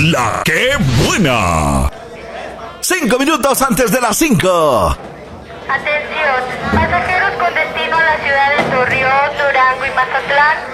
La que buena. 5 minutos antes de las 5. Atención, pasajeros con destino a la ciudad de Torreón, Durango y Mazatlán